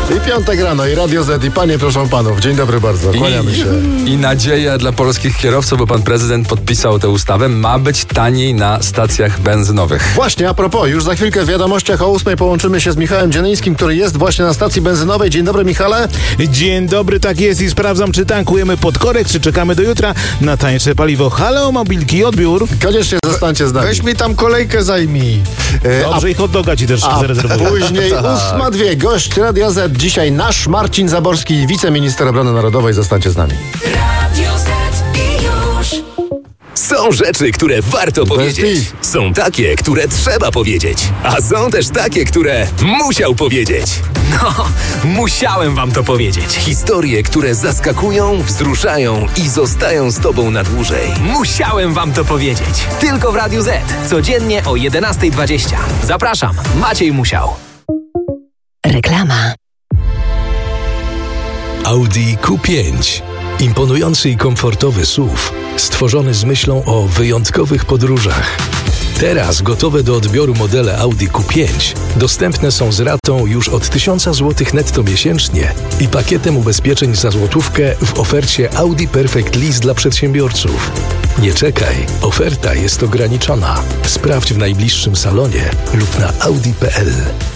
I piątek rano, i Radio Z, i panie, proszę panów. Dzień dobry bardzo, kłaniamy się. I nadzieja dla polskich kierowców, bo pan prezydent podpisał tę ustawę, ma być taniej na stacjach benzynowych. Właśnie, a propos, już za chwilkę w wiadomościach o 8 połączymy się z Michałem Dzianyńskim, który jest właśnie na stacji benzynowej. Dzień dobry, Michale. Dzień dobry, tak jest i sprawdzam, czy tankujemy pod korek, czy czekamy do jutra na tańsze paliwo. Halo, mobilki, odbiór. Koniecznie zostańcie z nami. Weź mi tam kolejkę zajmij. Dobrze, i hot doga ci też zarezerwuję. Później 8:02, gość Radia Z. Dzisiaj nasz Marcin Zaborski, wiceminister obrony narodowej. Zostańcie z nami. Radio Z i już. Są rzeczy, które warto powiedzieć. Są takie, które trzeba powiedzieć. A są też takie, które musiał powiedzieć. No, musiałem wam to powiedzieć. Historie, które zaskakują, wzruszają i zostają z tobą na dłużej. Musiałem wam to powiedzieć. Tylko w Radiu Z. Codziennie o 11:20. Zapraszam, Maciej Musiał. Reklama. Audi Q5. Imponujący i komfortowy SUV, stworzony z myślą o wyjątkowych podróżach. Teraz gotowe do odbioru modele Audi Q5 dostępne są z ratą już od 1000 zł netto miesięcznie i pakietem ubezpieczeń za złotówkę w ofercie Audi Perfect Lease dla przedsiębiorców. Nie czekaj, oferta jest ograniczona. Sprawdź w najbliższym salonie lub na audi.pl.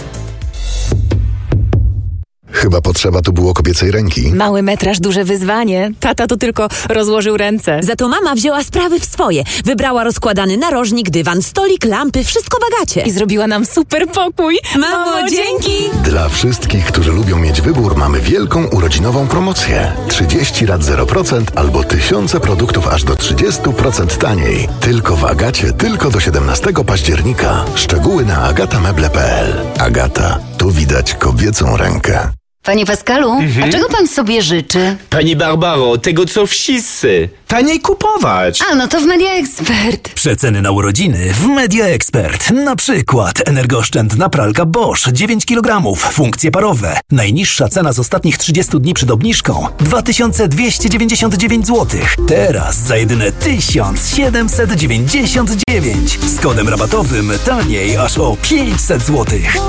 Chyba potrzeba tu było kobiecej ręki. Mały metraż, duże wyzwanie. Tata tu tylko rozłożył ręce. Za to mama wzięła sprawy w swoje. Wybrała rozkładany narożnik, dywan, stolik, lampy, wszystko w Agacie. I zrobiła nam super pokój. Mamo, dzięki! Dla wszystkich, którzy lubią mieć wybór, mamy wielką urodzinową promocję. 30 lat 0% albo tysiące produktów aż do 30% taniej. Tylko w Agacie, tylko do 17 października. Szczegóły na agatameble.pl. Agata, tu widać kobiecą rękę. Panie Pascalu, a czego pan sobie życzy? Pani Barbaro, tego co wszyscy. Taniej kupować. A, no to w Media Expert. Przeceny na urodziny w Media Expert. Na przykład energooszczędna pralka Bosch 9 kg, funkcje parowe. Najniższa cena z ostatnich 30 dni przed obniżką 2299 zł. Teraz za jedyne 1799. Z kodem rabatowym taniej aż o 500 zł.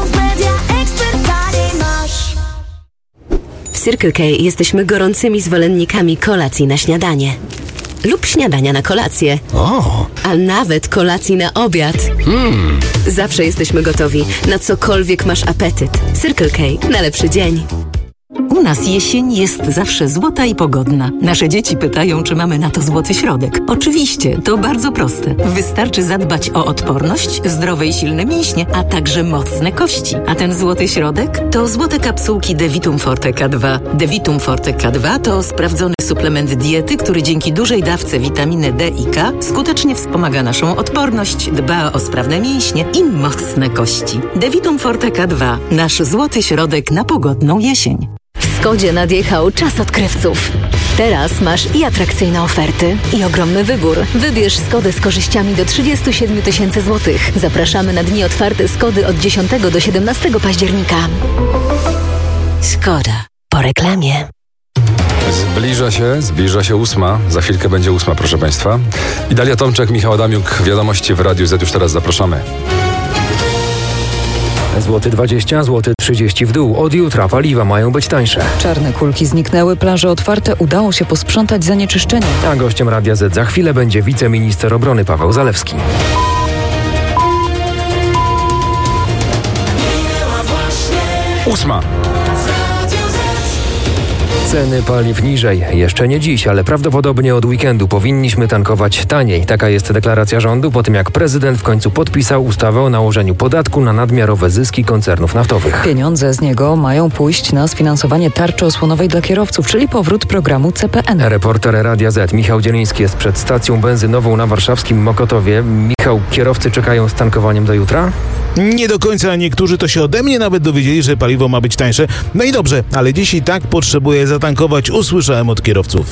W Circle K jesteśmy gorącymi zwolennikami kolacji na śniadanie. Lub śniadania na kolację. A nawet kolacji na obiad. Zawsze jesteśmy gotowi na cokolwiek masz apetyt. Circle K na lepszy dzień. U nas jesień jest zawsze złota i pogodna. Nasze dzieci pytają, czy mamy na to złoty środek. Oczywiście, to bardzo proste. Wystarczy zadbać o odporność, zdrowe i silne mięśnie, a także mocne kości. A ten złoty środek to złote kapsułki Devitum Forte K2. Devitum Forte K2 to sprawdzony suplement diety, który dzięki dużej dawce witaminy D i K skutecznie wspomaga naszą odporność, dba o sprawne mięśnie i mocne kości. Devitum Forte K2. Nasz złoty środek na pogodną jesień. W Skodzie nadjechał czas odkrywców. Teraz masz i atrakcyjne oferty, i ogromny wybór. Wybierz Skodę z korzyściami do 37 000 złotych. Zapraszamy na dni otwarte Skody od 10 do 17 października. Skoda. Po reklamie. Zbliża się 8. Za chwilkę będzie 8, proszę państwa. I Dalia Tomczak, Michał Adamiuk, wiadomości w Radiu Z. Już teraz zapraszamy. Złoty 20, złoty 30 w dół. Od jutra paliwa mają być tańsze. Czarne kulki zniknęły, plaże otwarte, udało się posprzątać zanieczyszczenie. A gościem Radia Z za chwilę będzie wiceminister obrony Paweł Zalewski. Ósma. Ceny paliw niżej. Jeszcze nie dziś, ale prawdopodobnie od weekendu powinniśmy tankować taniej. Taka jest deklaracja rządu po tym, jak prezydent w końcu podpisał ustawę o nałożeniu podatku na nadmiarowe zyski koncernów naftowych. Pieniądze z niego mają pójść na sfinansowanie tarczy osłonowej dla kierowców, czyli powrót programu CPN. Reporter Radia Z Michał Dzianyński jest przed stacją benzynową na warszawskim Mokotowie. Michał, kierowcy czekają z tankowaniem do jutra? Nie do końca, niektórzy to się ode mnie nawet dowiedzieli, że paliwo ma być tańsze. No i dobrze, ale dziś i tak potrzebuję zatankować, usłyszałem od kierowców.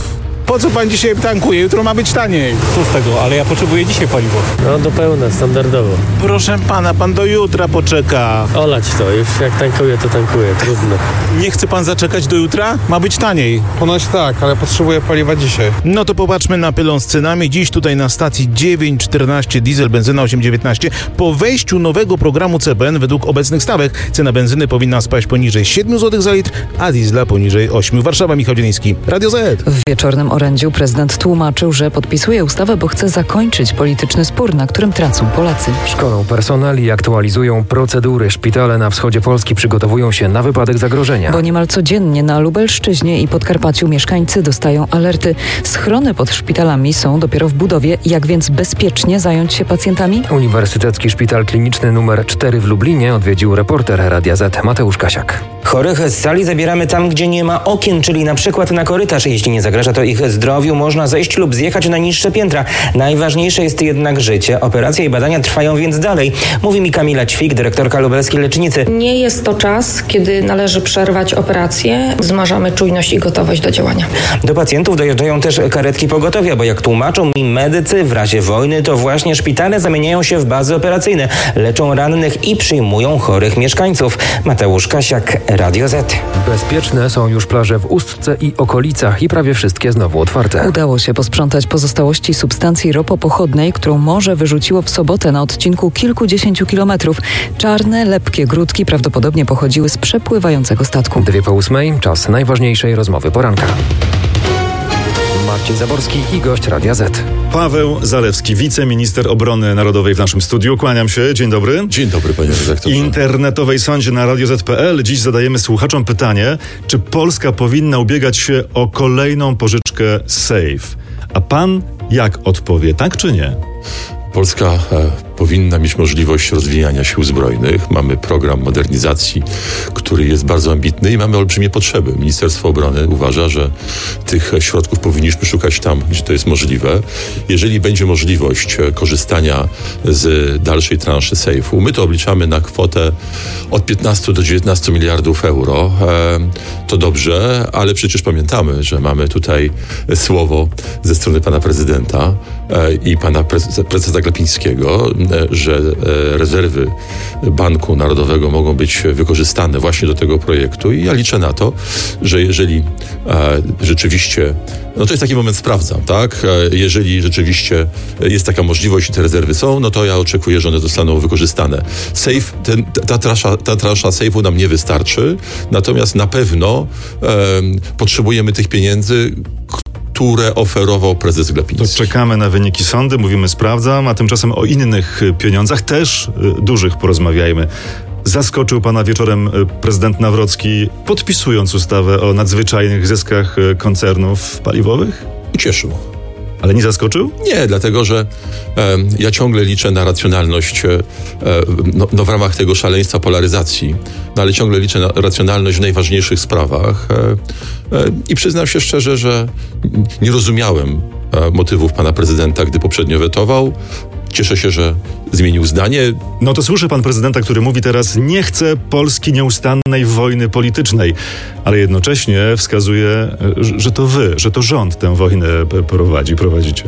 Po co pan dzisiaj tankuje? Jutro ma być taniej. Co z tego, ale ja potrzebuję dzisiaj paliwo. No do pełna, standardowo. Proszę pana, pan do jutra poczeka. Olać to, już jak tankuję, to tankuję, trudno. Nie chce pan zaczekać do jutra? Ma być taniej. Ponoć tak, ale potrzebuję paliwa dzisiaj. No to popatrzmy na pylon z cenami. Dziś tutaj na stacji 9,14 diesel, benzyna 8,19. Po wejściu nowego programu CBN według obecnych stawek cena benzyny powinna spaść poniżej 7 zł za litr, a diesla poniżej 8. Warszawa, Michał Dzieliński, Radio Z. W wieczornym orędziu prezydent tłumaczył, że podpisuje ustawę, bo chce zakończyć polityczny spór, na którym tracą Polacy. Szkolą personel i aktualizują procedury. Szpitale na wschodzie Polski przygotowują się na wypadek zagrożenia. Bo niemal codziennie na Lubelszczyźnie i Podkarpaciu mieszkańcy dostają alerty. Schrony pod szpitalami są dopiero w budowie. Jak więc bezpiecznie zająć się pacjentami? Uniwersytecki Szpital Kliniczny nr 4 w Lublinie odwiedził reporter Radia Z Mateusz Kasiak. Chorych z sali zabieramy tam, gdzie nie ma okien, czyli na przykład na korytarz. Jeśli nie zagraża to ich zdrowiu, można zejść lub zjechać na niższe piętra. Najważniejsze jest jednak życie. Operacje i badania trwają więc dalej. Mówi mi Kamila Ćwik, dyrektorka lubelskiej lecznicy. Nie jest to czas, kiedy należy przerwać operację. Zmażamy czujność i gotowość do działania. Do pacjentów dojeżdżają też karetki pogotowia, bo jak tłumaczą mi medycy, w razie wojny to właśnie szpitale zamieniają się w bazy operacyjne. Leczą rannych i przyjmują chorych mieszkańców. Mateusz Kasiak, Radio Z. Bezpieczne są już plaże w Ustce i okolicach i prawie wszystkie znowu otwarte. Udało się posprzątać pozostałości substancji ropopochodnej, którą morze wyrzuciło w sobotę na odcinku kilkudziesięciu kilometrów. Czarne, lepkie grudki prawdopodobnie pochodziły z przepływającego statku. 7:02, czas najważniejszej rozmowy poranka. Marcin Zaborski i gość Radia Z. Paweł Zalewski, wiceminister obrony narodowej w naszym studiu. Kłaniam się, dzień dobry. Dzień dobry, panie redaktorze. W internetowej sądzie na radioz.pl dziś zadajemy słuchaczom pytanie, czy Polska powinna ubiegać się o kolejną pożyczkę SAFE. A pan jak odpowie, tak czy nie? Polska powinna mieć możliwość rozwijania sił zbrojnych. Mamy program modernizacji, który jest bardzo ambitny i mamy olbrzymie potrzeby. Ministerstwo Obrony uważa, że tych środków powinniśmy szukać tam, gdzie to jest możliwe. Jeżeli będzie możliwość korzystania z dalszej transzy SAFE-u, my to obliczamy na kwotę od 15 do 19 miliardów euro. To dobrze, ale przecież pamiętamy, że mamy tutaj słowo ze strony pana prezydenta i pana prezesa Glapińskiego, że rezerwy Banku Narodowego mogą być wykorzystane właśnie do tego projektu i ja liczę na to, że jeżeli rzeczywiście, no to jest taki moment sprawdzam, tak? Jeżeli rzeczywiście jest taka możliwość i te rezerwy są, no to ja oczekuję, że one zostaną wykorzystane. SAFE, ta transza SAFE-u nam nie wystarczy, natomiast na pewno potrzebujemy tych pieniędzy, które oferował prezes Glapiński. To czekamy na wyniki sądu, mówimy sprawdzam, a tymczasem o innych pieniądzach, też dużych, porozmawiajmy. Zaskoczył pana wieczorem prezydent Nawrocki, podpisując ustawę o nadzwyczajnych zyskach koncernów paliwowych? Ucieszył. Ale nie zaskoczył? Nie, dlatego że ja ciągle liczę na racjonalność w ramach tego szaleństwa polaryzacji, no ale ciągle liczę na racjonalność w najważniejszych sprawach i przyznam się szczerze, że nie rozumiałem motywów pana prezydenta, gdy poprzednio wetował. Cieszę się, że zmienił zdanie. No to słyszy pan prezydenta, który mówi teraz: nie chce Polski nieustannej wojny politycznej, ale jednocześnie wskazuje, że to wy, że to rząd tę wojnę prowadzicie.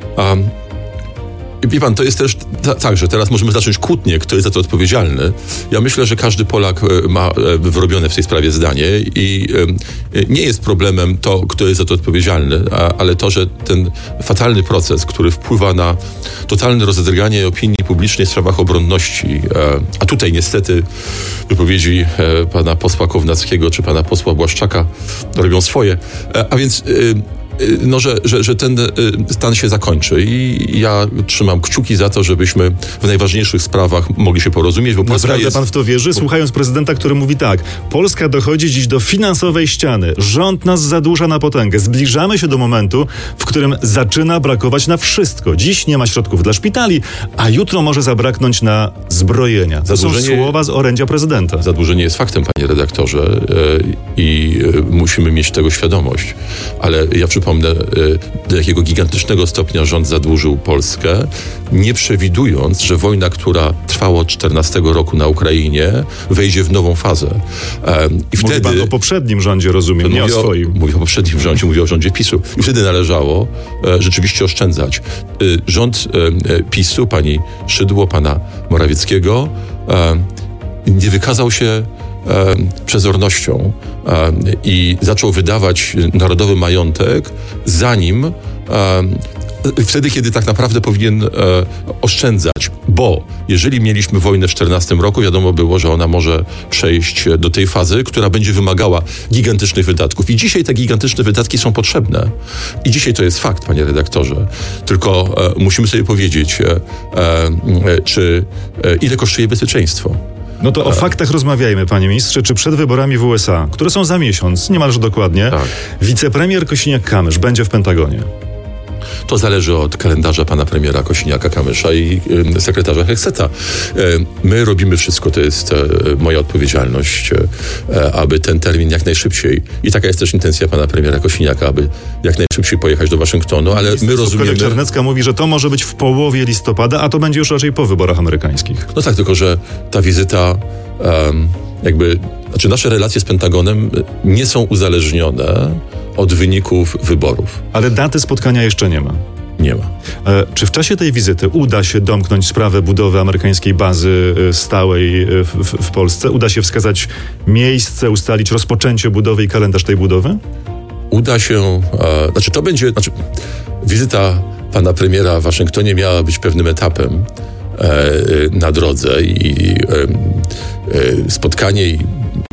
Wie pan, to jest też tak, że teraz możemy zacząć kłótnię, kto jest za to odpowiedzialny. Ja myślę, że każdy Polak ma wyrobione w tej sprawie zdanie i nie jest problemem to, kto jest za to odpowiedzialny, ale to, że ten fatalny proces, który wpływa na totalne rozedrganie opinii publicznej w sprawach obronności, a tutaj niestety wypowiedzi pana posła Kownackiego czy pana posła Błaszczaka robią swoje, a więc że ten stan się zakończy i ja trzymam kciuki za to, żebyśmy w najważniejszych sprawach mogli się porozumieć, bo Polska naprawdę pan w to wierzy? Słuchając prezydenta, który mówi tak: Polska dochodzi dziś do finansowej ściany, rząd nas zadłuża na potęgę, zbliżamy się do momentu, w którym zaczyna brakować na wszystko. Dziś nie ma środków dla szpitali, a jutro może zabraknąć na zbrojenia. To są słowa z orędzia prezydenta. Zadłużenie jest faktem, panie redaktorze, i musimy mieć tego świadomość, ale ja przypomnę przypomnę, do jakiego gigantycznego stopnia rząd zadłużył Polskę, nie przewidując, że wojna, która trwała od 2014 roku na Ukrainie, wejdzie w nową fazę. I Mówi pan o poprzednim rządzie, rozumiem, nie o swoim. Mówię o poprzednim rządzie, mówię o rządzie PiS-u. I wtedy należało rzeczywiście oszczędzać. Rząd PiS-u, pani Szydło, pana Morawieckiego, nie wykazał się przezornością i zaczął wydawać narodowy majątek zanim wtedy, kiedy tak naprawdę powinien oszczędzać, bo jeżeli mieliśmy wojnę w 2014 roku, wiadomo było, że ona może przejść do tej fazy, która będzie wymagała gigantycznych wydatków. I dzisiaj te gigantyczne wydatki są potrzebne. I dzisiaj to jest fakt, panie redaktorze. Tylko musimy sobie powiedzieć, ile kosztuje bezpieczeństwo. No to o faktach rozmawiajmy, panie ministrze. Czy przed wyborami w USA, które są za miesiąc, niemalże dokładnie, wicepremier Kosiniak-Kamysz będzie w Pentagonie? To zależy od kalendarza pana premiera Kosiniaka-Kamysza i sekretarza Hekseta. My robimy wszystko, to jest moja odpowiedzialność, aby ten termin jak najszybciej, i taka jest też intencja pana premiera Kosiniaka, aby jak najszybciej pojechać do Waszyngtonu, ale my rozumiemy... Czarnecka mówi, że to może być w połowie listopada, a to będzie już raczej po wyborach amerykańskich. No tak, tylko że ta wizyta nasze relacje z Pentagonem nie są uzależnione od wyników wyborów. Ale daty spotkania jeszcze nie ma. Nie ma. Czy w czasie tej wizyty uda się domknąć sprawę budowy amerykańskiej bazy stałej w Polsce? Uda się wskazać miejsce, ustalić rozpoczęcie budowy i kalendarz tej budowy? Uda się... wizyta pana premiera w Waszyngtonie miała być pewnym etapem na drodze i spotkanie i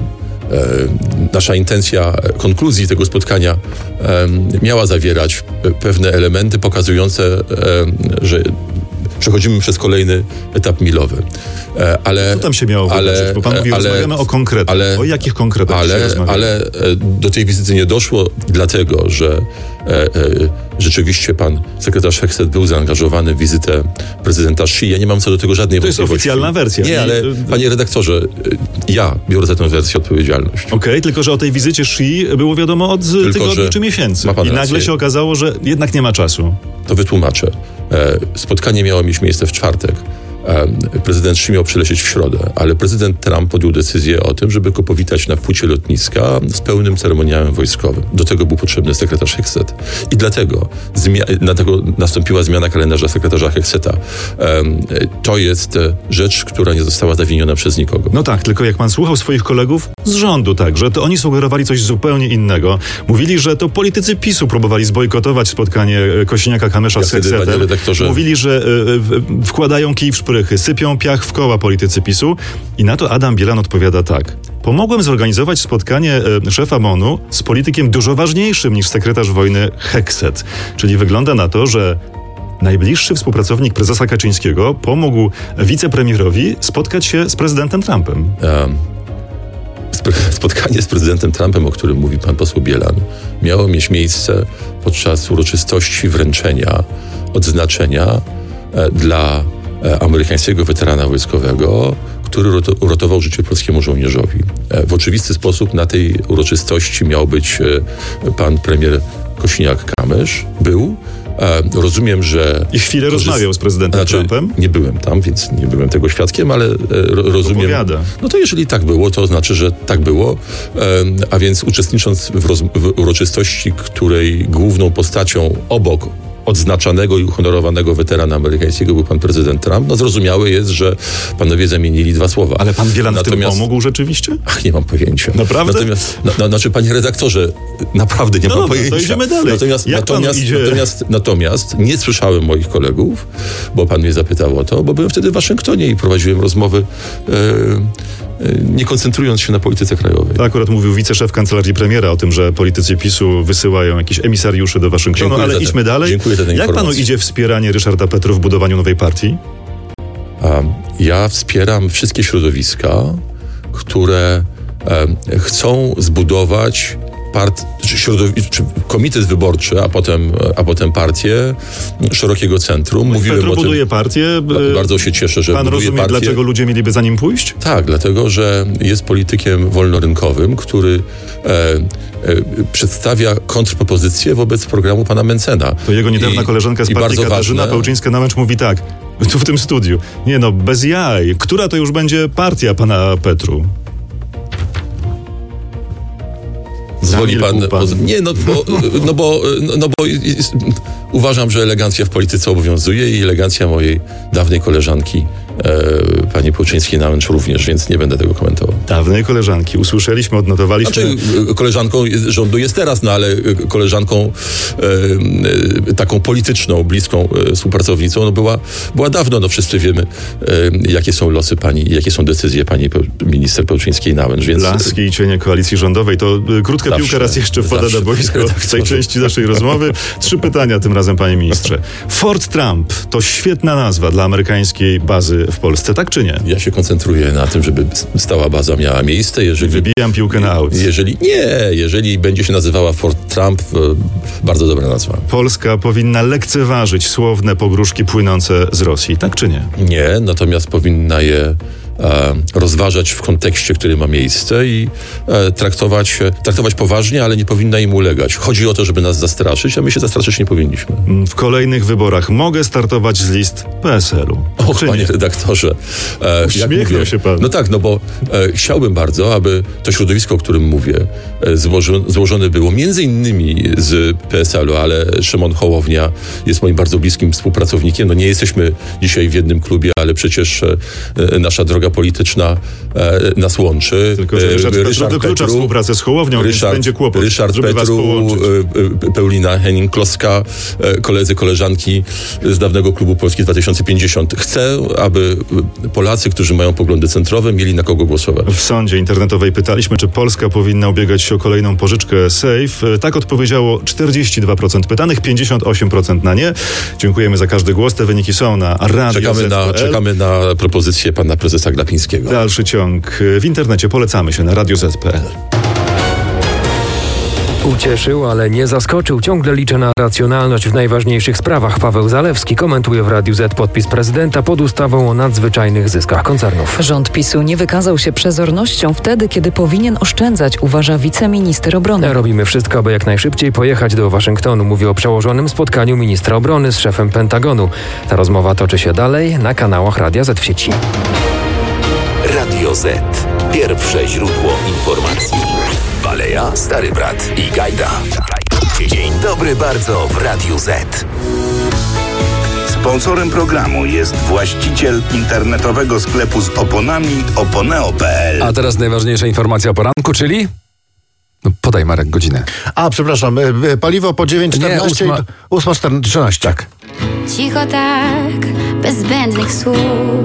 nasza intencja konkluzji tego spotkania miała zawierać pewne elementy pokazujące, że przechodzimy przez kolejny etap milowy. Co tam się miało wydarzyć? Bo pan mówi, rozmawiamy o konkretach. O jakich konkretach się rozmawiamy? Ale do tej wizyty nie doszło, dlatego że rzeczywiście pan sekretarz Hekset był zaangażowany w wizytę prezydenta Xi. Ja nie mam co do tego żadnej wątpliwości. To jest oficjalna wersja. Nie, ale panie redaktorze, ja biorę za tę wersję odpowiedzialność. Okej, tylko że o tej wizycie Xi było wiadomo od tygodni czy miesięcy. I nagle się okazało, że jednak nie ma czasu. To wytłumaczę. Spotkanie miało mieć miejsce w czwartek. Prezydent Xi miał przylecieć w środę, ale prezydent Trump podjął decyzję o tym, żeby go powitać na płycie lotniska z pełnym ceremoniałem wojskowym. Do tego był potrzebny sekretarz Hekset. I dlatego nastąpiła zmiana kalendarza sekretarza Hekseta. To jest rzecz, która nie została zawiniona przez nikogo. No tak, tylko jak pan słuchał swoich kolegów z rządu także, to oni sugerowali coś zupełnie innego. Mówili, że to politycy PiS-u próbowali zbojkotować spotkanie Kosiniaka-Kamysza z Heksetem. Mówili, że wkładają kij w szprychy, sypią piach w koła politycy PiS-u. I na to Adam Bielan odpowiada tak. Pomogłem zorganizować spotkanie szefa MON-u z politykiem dużo ważniejszym niż sekretarz wojny Hekset. Czyli wygląda na to, że najbliższy współpracownik prezesa Kaczyńskiego pomógł wicepremierowi spotkać się z prezydentem Trumpem. Spotkanie z prezydentem Trumpem, o którym mówi pan poseł Bielan, miało mieć miejsce podczas uroczystości wręczenia odznaczenia dla amerykańskiego weterana wojskowego, który uratował życie polskiemu żołnierzowi. W oczywisty sposób na tej uroczystości miał być pan premier Kosiniak-Kamysz. Był. Rozumiem, że... I chwilę rozmawiał z prezydentem Trumpem? Nie byłem tam, więc nie byłem tego świadkiem, ale rozumiem... Opowiada. No to jeżeli tak było, to znaczy, że tak było. A więc uczestnicząc w uroczystości, której główną postacią obok odznaczanego i uhonorowanego weterana amerykańskiego był pan prezydent Trump, no zrozumiałe jest, że panowie zamienili dwa słowa. Ale pan Bielan w tym pomógł rzeczywiście? Ach, nie mam pojęcia. Naprawdę? Natomiast, panie redaktorze, naprawdę nie mam pojęcia. To idziemy dalej. Natomiast nie słyszałem moich kolegów, bo pan mnie zapytał o to, bo byłem wtedy w Waszyngtonie i prowadziłem rozmowy nie koncentrując się na polityce krajowej. To akurat mówił wiceszef kancelarii premiera o tym, że politycy PiS-u wysyłają jakieś emisariuszy do Waszyngtonu, ale idźmy dalej. Dziękuję za tę informację. Jak panu idzie wspieranie Ryszarda Petru w budowaniu nowej partii? Ja wspieram wszystkie środowiska, które chcą zbudować komitet wyborczy, a potem partię szerokiego centrum. Mówiłem Petru o tym, buduje partię. Bardzo się cieszę, że Pan buduje rozumie, partię. dlaczego ludzie mieliby za nim pójść? Tak, dlatego, że jest politykiem wolnorynkowym, który przedstawia kontrpropozycję wobec programu pana Mencena. To jego niedawna koleżanka z partii Katarzyna Pełczyńska-Namęcz mówi tak, tu w tym studiu. Nie no, bez jaj. Która to już będzie partia pana Petru? Zwoli pan. Nie, bo uważam, że elegancja w polityce obowiązuje i elegancja mojej dawnej koleżanki, pani Pełczyńskiej-Namęcz również, więc nie będę tego komentował. Dawnej koleżanki. Usłyszeliśmy, odnotowaliśmy. Znaczy, koleżanką rządu jest teraz, ale koleżanką taką polityczną, bliską współpracownicą, była dawno. Wszyscy wiemy, jakie są losy pani, jakie są decyzje pani minister Pełczyńskiej-Namęcz. Więc... Blaski i cienie koalicji rządowej. To krótka piłka raz jeszcze wpada na boisko w tej części naszej rozmowy. 3 pytania tym razem, panie ministrze. Fort Trump to świetna nazwa dla amerykańskiej bazy w Polsce, tak czy nie? Ja się koncentruję na tym, żeby stała baza miała miejsce. Wybijam piłkę na aut. Jeżeli będzie się nazywała Fort Trump, bardzo dobra nazwa. Polska powinna lekceważyć słowne pogróżki płynące z Rosji, tak czy nie? Nie, natomiast powinna je rozważać w kontekście, który ma miejsce i traktować poważnie, ale nie powinna im ulegać. Chodzi o to, żeby nas zastraszyć, a my się zastraszyć nie powinniśmy. W kolejnych wyborach mogę startować z list PSL-u. Panie redaktorze. Uśmiechnął się pan. No tak, bo chciałbym bardzo, aby to środowisko, o którym mówię, złożone było między innymi z PSL-u, ale Szymon Hołownia jest moim bardzo bliskim współpracownikiem. Nie jesteśmy dzisiaj w jednym klubie, ale przecież nasza droga polityczna nas łączy. Tylko, że Ryszard wyklucza współpracę z Hołownią, więc będzie kłopot, Ryszard żeby was połączyć. Paulina Henning-Kloska, koleżanki z dawnego klubu Polski 2050. Chcę, aby Polacy, którzy mają poglądy centrowe, mieli na kogo głosować. W sądzie internetowej pytaliśmy, czy Polska powinna ubiegać się o kolejną pożyczkę SAFE. Tak odpowiedziało 42% pytanych, 58% na nie. Dziękujemy za każdy głos. Te wyniki są na Radio Czekamy na propozycję pana prezesa Glapińskiego. Dalszy ciąg w internecie. Polecamy się na radioz.pl. Ucieszył, ale nie zaskoczył. Ciągle liczę na racjonalność w najważniejszych sprawach. Paweł Zalewski komentuje w Radiu Z podpis prezydenta pod ustawą o nadzwyczajnych zyskach koncernów. Rząd PiS-u nie wykazał się przezornością wtedy, kiedy powinien oszczędzać, uważa wiceminister obrony. Robimy wszystko, aby jak najszybciej pojechać do Waszyngtonu. Mówi o przełożonym spotkaniu ministra obrony z szefem Pentagonu. Ta rozmowa toczy się dalej na kanałach Radia Z w sieci. Radio Z. Pierwsze źródło informacji. Baleja, Stary Brat i Gajda. Dzień dobry bardzo w Radiu Z. Sponsorem programu jest właściciel internetowego sklepu z oponami oponeo.pl. A teraz najważniejsza informacja o poranku, czyli... podaj, Marek, godzinę. Przepraszam, paliwo po 9:14, 8:13. Tak. Cicho tak, bez zbędnych słów.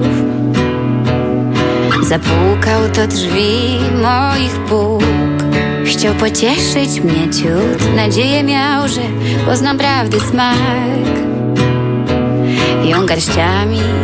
Zapukał do drzwi moich Bóg. Chciał pocieszyć mnie ciut. Nadzieję miał, że poznam prawdy smak. Ją garściami